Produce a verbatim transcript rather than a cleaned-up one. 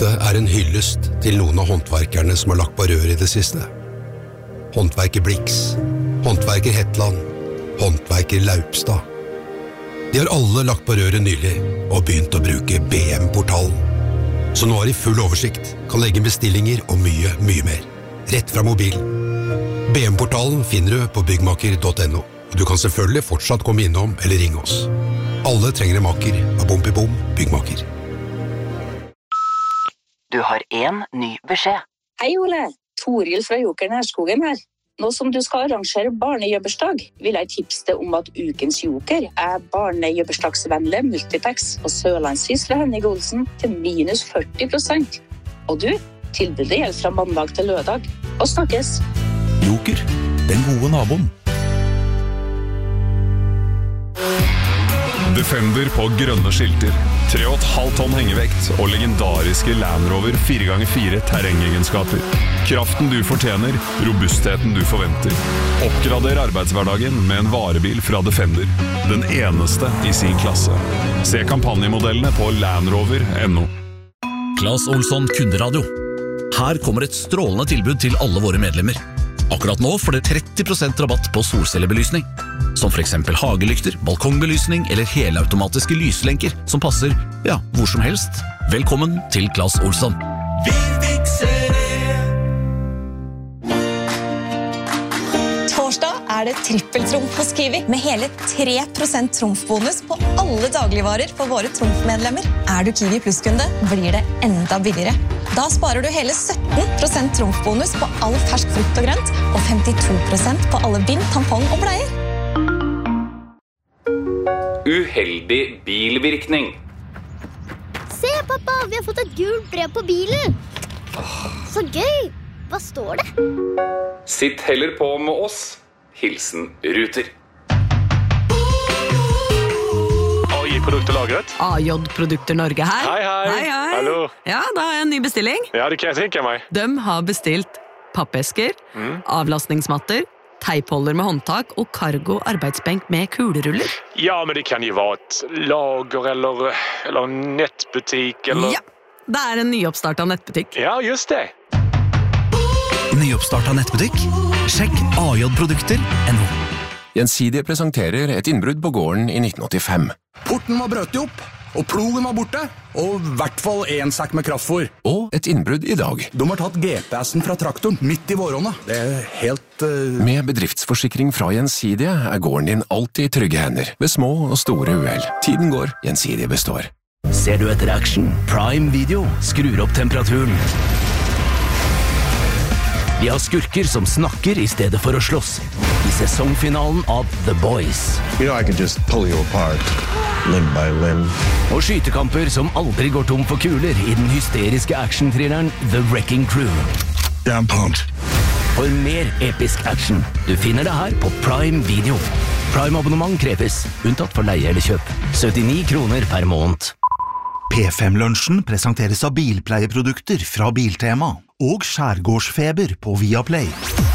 Dette er en hyllest til noen av håndverkerne som har lagt på rør i det siste. Håndverker Blix, håndverker Hetland, håndverker Laupstad. De har alle lagt på røret nylig og begynt å bruke B M-portalen. Så nå har de full oversikt, kan legge bestillinger og mye, mye mer. Rett fra mobilen. B M-portalen finner du på byggmaker punktum no. Du kan selvfølgelig fortsatt komme innom eller ringe oss. Alle trenger en maker av Bom i Bom Byggmaker. Du har en ny beskjed. Hei Ole, Toril fra Joker Nærskogen her. Nå som du skal arrangere barnejøbbersdag, vil jeg tipse deg om at ukens Joker er barnejøbbersdagsvennlig multipacks og Sørlandsfis fra Henning Olsen til minus førti prosent. Og du, tilbudet gjelder fra mandag til lørdag. Og snakkes! Joker, den gode naboen. Defender på grønne skilter, tre komma fem tonn hengevekt og legendariske Land Rover fire ganger fire terrengegenskaper. Kraften du fortjener, robustheten du forventer. Oppgrader arbeidshverdagen med en varebil fra Defender. Den eneste i sin klasse. Se kampanjemodellene på land rover punktum no. Claes Olsson Kunderadio. Her kommer et strålende tilbud til alle våre medlemmer. Akkurat nå får dere tretti prosent rabatt på solcellebelysning. Som for eksempel hagelykter, balkongbelysning eller helautomatiske lyslenker som passer, ja, hvor som helst. Velkommen til Claes Olsson. Vi fikser det! Torsdag er det trippeltrumf hos Kiwi, med hele tre prosent trumfbonus på alle dagligvarer for våre trumfmedlemmer. Er du Kiwi Plus-kunde, blir det enda billigere. Da sparer du hele sytten prosent trumfbonus på all fersk frukt og grønt, og femtito prosent på alle bind, tampong og bleier. Uheldig bilvirkning. Se, pappa, vi har fått et gult brev på bilen. Så gøy! Hva står det? Sitt heller på med oss. Hilsen Ruter. A J-produkter lagret. A J-produkter Norge her. Hei, hei. Hei, hei. Hallo. Ja, da har jeg en ny bestilling. Ja, det kan jeg tenke meg. De har bestilt pappesker, mm. avlastningsmatter, teipholder med håndtak og cargo arbeidsbenk med kuleruller. Ja, men det kan jo være et lager eller, eller nettbutikk eller... Ja, det er en nyoppstartet nettbutikk. Ja, just det. Nyoppstartet nettbutikk? Sjekk A J-produkter punktum no. Gjensidige presenterer et innbrudd på gården i nitten åttifem. Porten var brøtt opp, og plogen var borte, og i hvert fall en sekk med kraftfôr. Og et innbrudd i dag. De har tatt G P S-en fra traktoren midt i vårråna. Det er helt... Uh... Med bedriftsforsikring fra Gjensidige er gården din alltid i trygge hender, ved små og store uhell. Tiden går, Gjensidige består. Ser du etter action? Prime Video skrur opp temperaturen. Vi har skurker som snakker i stedet for å slåss. I sesongfinalen av The Boys. You know I can just pull you apart, limb by limb. Og skytekamper som aldri går tom for kuler i den hysteriske action-thrilleren The Wrecking Crew. Damn pumped. For mer episk action. Du finner det her på Prime Video. Prime-abonnement kreves, unntatt for leie eller kjøp. syttini kroner per måned. P fem-lunsjen presenteres av bilpleieprodukter fra Biltema og Skjærgårdsfeber på Viaplay.